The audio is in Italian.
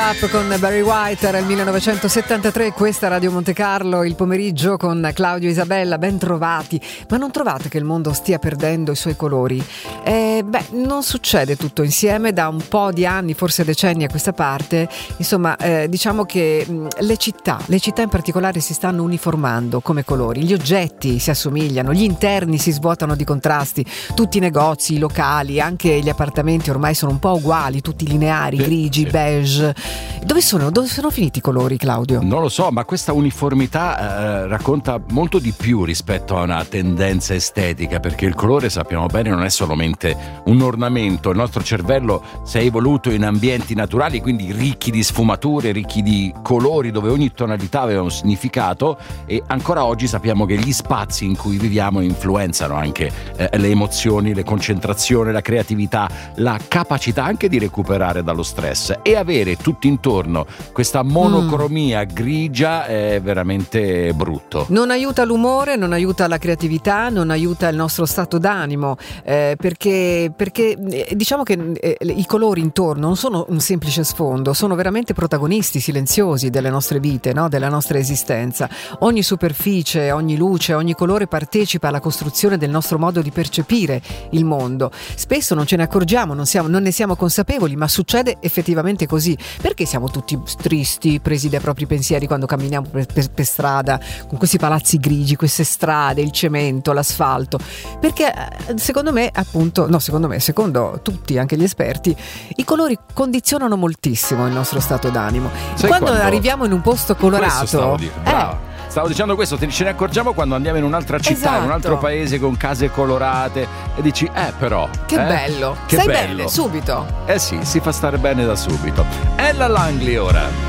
Up con Barry White, era il 1973, questa Radio Monte Carlo, il pomeriggio con Claudio e Isabella, ben trovati. Ma non trovate che il mondo stia perdendo i suoi colori? Non succede tutto insieme da un po' di anni, forse decenni a questa parte. Insomma, diciamo che le città in particolare si stanno uniformando come colori, gli oggetti si assomigliano, gli interni si svuotano di contrasti, tutti i negozi, i locali, anche gli appartamenti ormai sono un po' uguali, tutti lineari, grigi, beige. Dove sono finiti i colori, Claudio? Non lo so, ma questa uniformità racconta molto di più rispetto a una tendenza estetica, perché il colore, sappiamo bene, non è solamente un ornamento. Il nostro cervello si è evoluto in ambienti naturali, quindi ricchi di sfumature, ricchi di colori, dove ogni tonalità aveva un significato, e ancora oggi sappiamo che gli spazi in cui viviamo influenzano anche le emozioni, le concentrazioni, la creatività, la capacità anche di recuperare dallo stress. E avere tutto intorno questa monocromia grigia è veramente brutto. Non aiuta l'umore, non aiuta la creatività, non aiuta il nostro stato d'animo, perché diciamo che i colori intorno non sono un semplice sfondo, sono veramente protagonisti silenziosi delle nostre vite, no? Della nostra esistenza. Ogni superficie, ogni luce, ogni colore partecipa alla costruzione del nostro modo di percepire il mondo. Spesso non ce ne accorgiamo, non ne siamo consapevoli, ma succede effettivamente così. Perché siamo tutti tristi, presi dai propri pensieri quando camminiamo per strada, con questi palazzi grigi, queste strade, il cemento, l'asfalto? Perché secondo me, secondo tutti, anche gli esperti, i colori condizionano moltissimo il nostro stato d'animo. Quando arriviamo in un posto colorato, stavo dicendo questo, ce ne accorgiamo quando andiamo in un'altra città, in un altro paese con case colorate, e dici però che bello, che stai bello. bene subito. Sì, si fa stare bene da subito. Ella Langley ora.